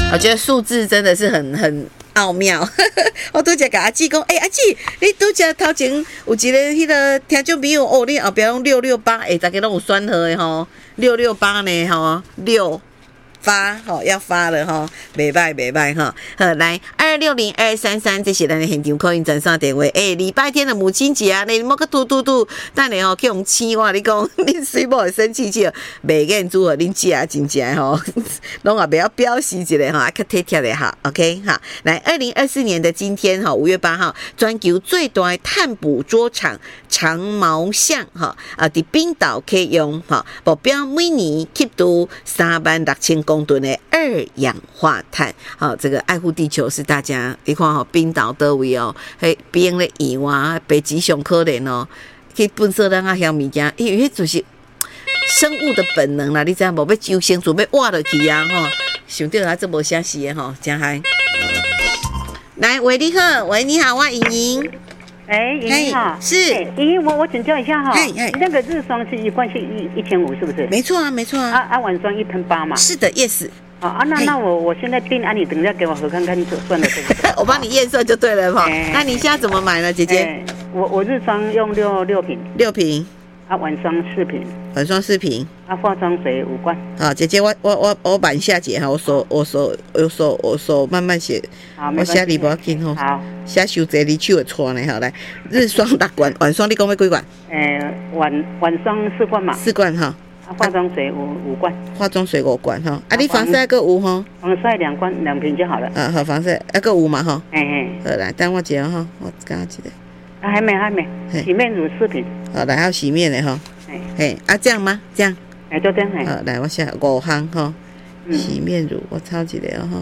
我觉得数字真的是很奥妙。我拄则甲阿姊讲，阿姊，你拄则头前有一个迄个听众朋友哦，你后壁用668，大家拢有选号的吼，668呢吼6。发要发了哈，袂歹哈。好，来2260-2233，这是咱的现场call in专线电话。礼拜天的母亲节啊，你莫个嘟，等下去用亲我，你讲恁水某会生气笑，袂瘾煮恁食真正吼，拢也袂晓表示一下哈，较体贴的哈。OK 哈，来2024年的今天哈，5月8号，全球最大的碳捕捉场长毛象哈伫冰岛启用哈，目标每年吸入36000公吨的二氧化碳。好，这个爱护地球是大家你看哈，冰岛倒位哦，嘿冰咧盐哇，北极熊可怜哦，去粪扫咱啊晓物件，因为就是生物的本能啦，你知影无？要救生准备挖落去啊吼，想到他这无啥事的吼，真嗨。来，喂，你好，喂，你好，我莹莹。 莹莹好， 是莹莹，我请教一下哈，那个日霜是一罐是1500是不是？ 没错啊， 晚霜1.8嘛。 是的 ，yes。 那我现在订你等一下给我喝看看算了对不对？ 我帮你验算就对了哈。那你现在怎么买呢，姐姐？ 我日霜用6瓶，6瓶。晚霜4瓶， 晚霜4瓶。 化妆水5罐。 好，姐姐，我板下姐哈，我手慢慢写。 好， 我写你不要紧吼。 好， 写手这你手会错呢，好来，日霜6罐，晚霜你讲要几罐？ 晚霜4罐嘛。4 罐哈。 化妆水5罐。 化妆水5罐哈。你防晒个有吼？ 防晒2罐2瓶就好了。 好，防晒个有嘛哈。 好来，等我一下哈，我刚记得。 还没，洗面乳4瓶。 好，来还有洗面的哈。这样吗？这样。 就这样。 好，来我写5行哈。洗面乳我抄一个哈。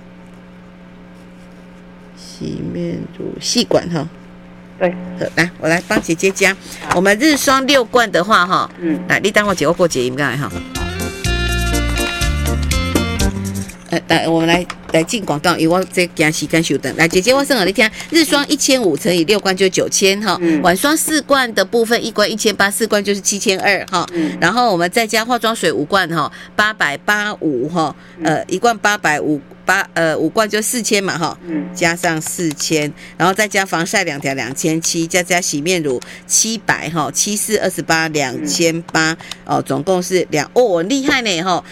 洗面乳细管哈。 对。 来，我来帮姐姐加。我们日霜6罐的话哈，来你等我姐，我过姐应该哈。来，我们来进广告，因为我这惊时间稍等。来，姐姐，我算给你听，日霜1500乘以6罐就9000哈，晚霜4罐的部分，1罐1800，4罐就是7200哈。然后我们再加化妆水5罐哈，885哈，1罐850。5罐就4000嘛哈，加上4000，然后再加防晒2条2700，再加洗面乳700哈，74282008哦，总共是很厉害呢哈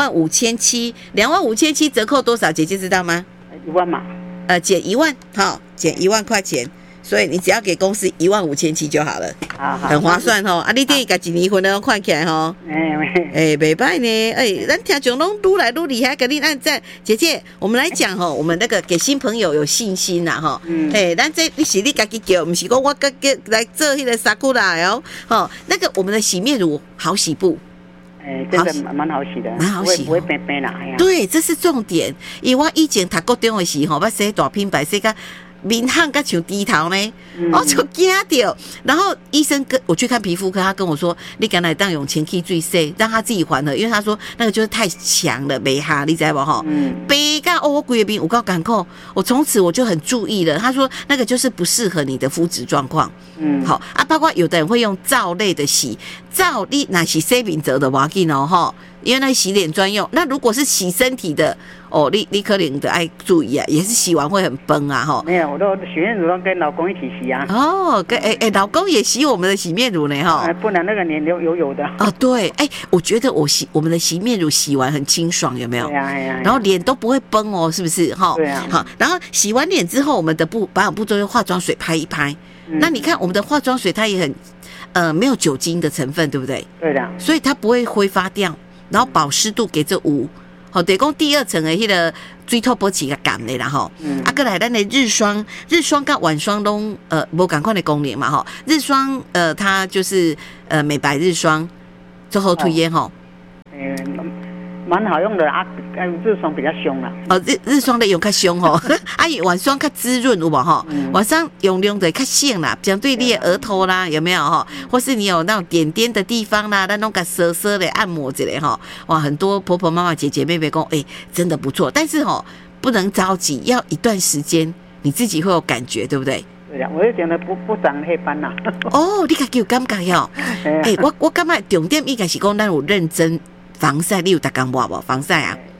，25700，25700折扣多少？姐姐知道吗 ？1万嘛， 减1万，好，减1万块钱。所以你只要给公司15700就好了，很划算吼。你等于把1年份都看起来吼，袂歹呢。咱听众拢愈来愈厉害，给你按赞。姐姐，我们来讲吼，我们那个给新朋友有信心啦吼。咱这你是你自己叫，不是说我个来做迄个sakura哦。那个我们的洗面乳好洗不？ 真的蛮好洗的， 蛮好洗， 不会白白啦。 对，这是重点。因为我以前读高中的时候，我洗大品牌洗个。面汗甲像低头呢，我就惊到。然后医生我去看皮肤科，他跟我说，你敢来当用前期最细，让他自己还了，因为他说那个就是太强了，没哈，你知道不哈？白噶我规个面有够艰苦，我从此我就很注意了。他说那个就是不适合你的肤质状况。好啊，包括有的人会用皂类的洗，皂你那洗洗面则的要紧哦哈。因为那洗脸专用，那如果是洗身体的你可能得爱注意啊，也是洗完会很崩啊哈。 没有，我都洗面乳都跟老公一起洗啊。 跟老公也洗我们的洗面乳呢哈。 不然那个脸油的。 对，我觉得我们的洗面乳洗完很清爽，有没有？ 对呀。 然后脸都不会崩哦，是不是哈？ 对啊。 好，然后洗完脸之后，我们的保养步骤用化妆水拍一拍。那你看我们的化妆水，它也很没有酒精的成分，对不对？ 对的。 所以它不会挥发掉。然后保湿度给这5，好，等于讲第2层的迄个水透保持个感的啦吼。过来咱的日霜跟晚霜都无同款的功能嘛吼。日霜它就是美白日霜，最后推荐吼。 蛮好用的啊，日霜比较凶啦。 日霜的用较凶吼，晚霜较滋润有无吼？晚上用的较省啦，相对你的额头啦，有没有吼？或是你有那种点点的地方啦，那种个涩涩的按摩之类吼。哇，很多婆婆妈妈姐姐妹妹讲，真的不错，但是不能着急，要一段时间，你自己会有感觉，对不对？ 对呀，我就觉得不长黑斑啦。 你自己有感觉哟？我感觉重点应该是讲咱有认真。防晒你有大干抹无防晒啊？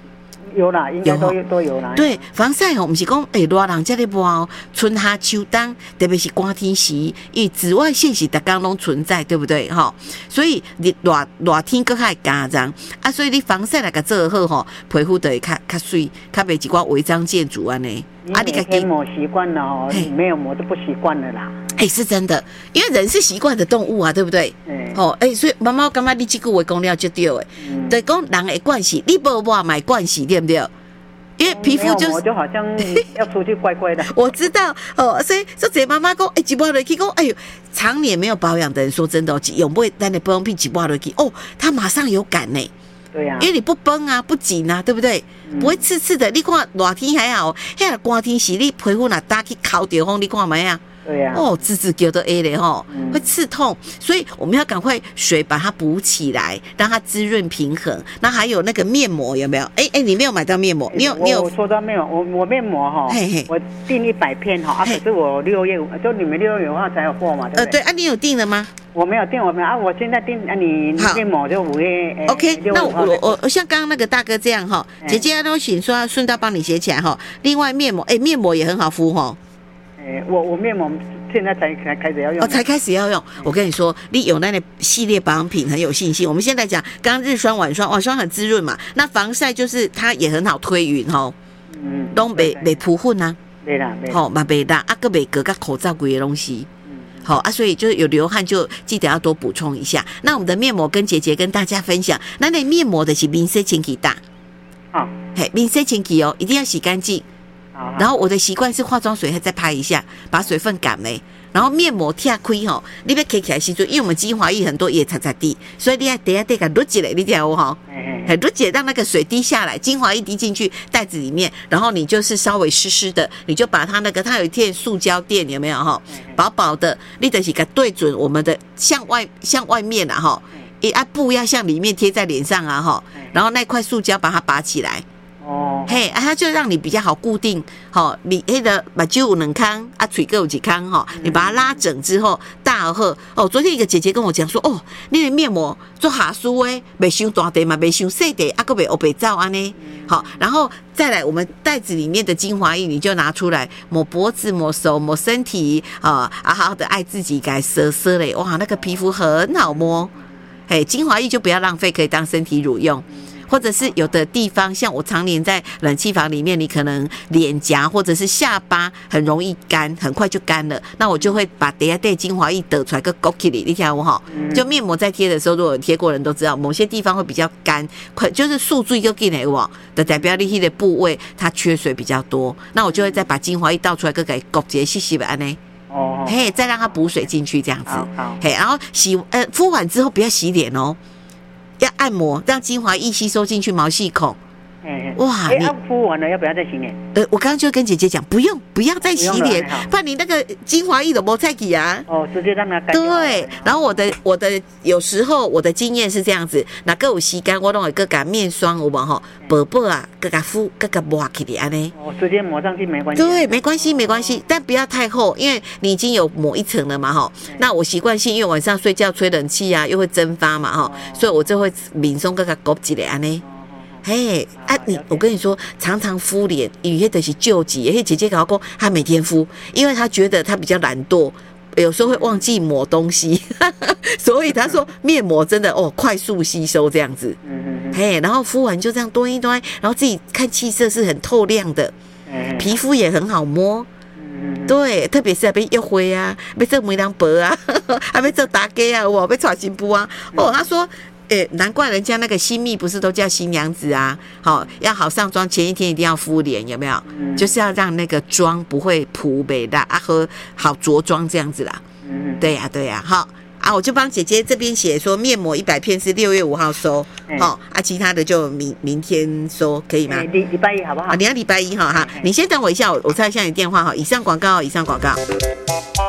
有啦，应该都有啦。 对，防晒哦，不是讲热人这里无哦，春夏秋冬，特别是寒天时，因为紫外线是每天拢存在，对不对哈？所以你热天更还加热啊，所以你防晒来个做好吼，皮肤就会较水，较袂一寡违章建筑安尼。 啊，你每天抹习惯了哦，没有抹就不习惯了啦。 是真的，因为人是习惯的动物啊，对不对？所以妈妈感觉你这句话讲了就对的，就是讲人的惯势，你无抹买惯势，对不对？因为皮肤就是就好像要出去怪怪的。 我知道所以说这妈妈讲，一抹落去讲，哎呦，常年没有保养的人，说真的，用不会咱的保养品一抹落去，它马上有感呢。 对呀， 因为你不绷啊，不紧啊，对不对？不会刺刺的。你看热天还好，那寒天时你皮肤那打去烤掉风，你看没啊？ 对呀， 滋滋叫的 A 嘞会刺痛，所以我们要赶快水把它补起来，让它滋润平衡。那还有那个面膜有没有？你没有买到面膜？你有？ 我说到面膜，我面膜我订100片可是我6月就你们6月5号才有货嘛？ 对你有订了吗？ 我没有订，我现在订你面膜就5月。 OK， 那我像刚刚那个大哥这样姐姐都请说顺道帮你写起来另外面膜，面膜也很好敷我面膜现在才开始要用， 才开始要用。我跟你说，你有那个系列保养品很有信心。我们现在讲，刚刚日霜、晚霜，晚霜很滋润嘛，那防晒就是它也很好推匀都没铺混啊， 没啦， 嘛没啦，个没隔个口罩鬼的东西。所以就是有流汗就记得要多补充一下。那我们的面膜跟姐姐跟大家分享，那面膜的是面色清气大，面色清气一定要洗干净。然后我的习惯是化妆水还再拍一下，把水分赶没。然后面膜贴开你要开起来时阵，因为我们精华液很多也擦擦滴，所以你要等下给捋起来，你听有捋起来让那个水滴下来，精华液滴进去袋子里面，然后你就是稍微湿湿的，你就把它它有一片塑胶垫，有没有薄薄的，你就是给对准我们的向外面布要向里面贴在脸上然后那块塑胶把它拔起来。它就让你比较好固定，你那个目睭有2康嘴各有1康你把它拉整之后大而好昨天一个姐姐跟我讲说你的面膜做下梳没伤大地嘛，没伤小地还没黑白照安呢然后再来我们袋子里面的精华液你就拿出来抹脖子、抹手、抹身体好好的爱自己，该奢奢嘞，哇，那个皮肤很好摸。精华液就不要浪费，可以当身体乳用。或者是有的地方，像我常年在冷气房里面，你可能脸颊或者是下巴很容易干，很快就干了。那我就会把等下带精华液得出来个勾起里，你听我就面膜在贴的时候，如果有贴过人都知道，某些地方会比较干，就是宿醉又进来往的代表你的部位它缺水比较多，那我就会再把精华液倒出来个给勾结细细的安呢。再让它补水进去这样子。然后敷完之后不要洗脸要按摩，让精华液吸收进去毛细孔。哇！你敷完了要不要再洗脸？ 我刚刚就跟姐姐讲，不要再洗脸，不然你那个精华液都没再给啊。 直接让它干。 对，然后我的有时候我的经验是这样子，那个有洗干，我都会给面霜有无薄薄啊，给敷，给抹起来安尼。 直接抹上去没关系。 对，没关系，但不要太厚，因为你已经有抹一层了嘛那我习惯性因为晚上睡觉吹冷气啊，又会蒸发嘛所以我就会面霜给裹起来安尼。我跟你说，常常敷脸，有些就是救急。有些姐姐跟我说，她每天敷，因为她觉得她比较懒惰，有时候会忘记抹东西，所以她说面膜真的快速吸收这样子。然后敷完就这样端一端，然后自己看气色是很透亮的，皮肤也很好摸。对，特别是要约会啊，要做媒人婆啊，还要做大家啊，要娶新妇啊。她说。难怪人家那个新秘不是都叫新娘子啊？要好上妆，前一天一定要敷脸，有没有？就是要让那个妆不会扑北的和好着妆这样子啦。对呀，好我就帮姐姐这边写说面膜100片是6月5号收，其他的就明天收，可以吗？ 礼拜一好不好？ 你要礼拜一哈，你先等我一下，我猜一下你电话以上广告。